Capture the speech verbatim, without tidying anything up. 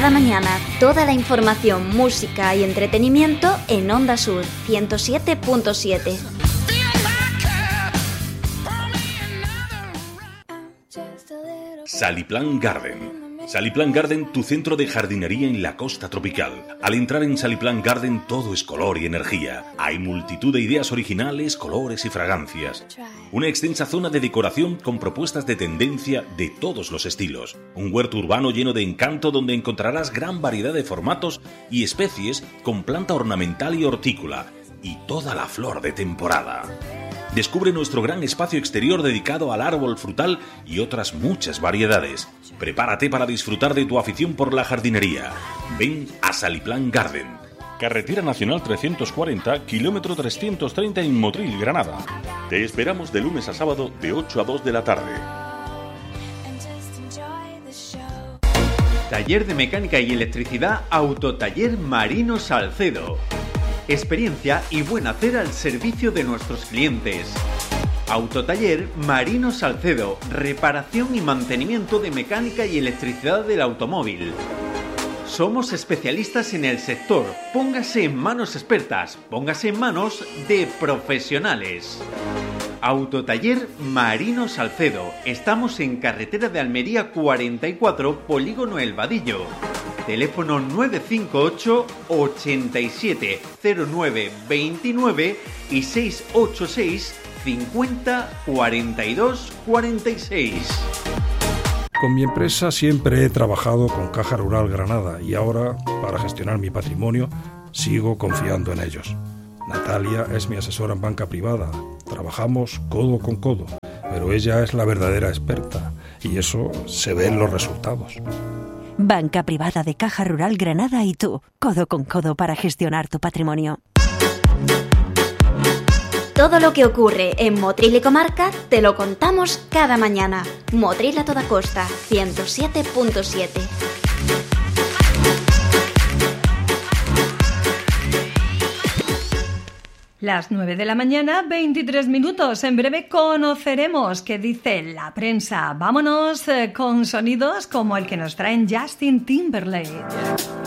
Cada mañana, toda la información, música y entretenimiento en Onda Sur ciento siete punto siete. Saliplan Garden. Saliplan Garden, tu centro de jardinería en la costa tropical. Al entrar en Saliplan Garden todo es color y energía. Hay multitud de ideas originales, colores y fragancias. Una extensa zona de decoración con propuestas de tendencia de todos los estilos. Un huerto urbano lleno de encanto donde encontrarás gran variedad de formatos y especies con planta ornamental y hortícola. Y toda la flor de temporada. Descubre nuestro gran espacio exterior dedicado al árbol frutal y otras muchas variedades. Prepárate para disfrutar de tu afición por la jardinería. Ven a Saliplan Garden. Carretera Nacional trescientos cuarenta, kilómetro trescientos treinta en Motril, Granada. Te esperamos de lunes a sábado de ocho a dos de la tarde. Taller de Mecánica y Electricidad Autotaller Marino Salcedo. Experiencia y buen hacer al servicio de nuestros clientes. Autotaller Marino Salcedo, reparación y mantenimiento de mecánica y electricidad del automóvil. Somos especialistas en el sector. Póngase en manos expertas, póngase en manos de profesionales. Autotaller Marino Salcedo. Estamos en carretera de Almería cuarenta y cuatro, Polígono El Vadillo. Teléfono nueve cinco ocho, ochenta y siete, cero nueve veintinueve y seis ocho seis, cincuenta, cuarenta y dos, cuarenta y seis. Con mi empresa siempre he trabajado con Caja Rural Granada y ahora, para gestionar mi patrimonio, sigo confiando en ellos. Natalia es mi asesora en banca privada. Trabajamos codo con codo, pero ella es la verdadera experta y eso se ve en los resultados. Banca privada de Caja Rural Granada y tú, codo con codo para gestionar tu patrimonio. Todo lo que ocurre en Motril y comarca te lo contamos cada mañana. Motril a toda costa, ciento siete punto siete. Las nueve de la mañana, veintitrés minutos. En breve conoceremos qué dice la prensa. Vámonos eh, con sonidos como el que nos traen Justin Timberlake.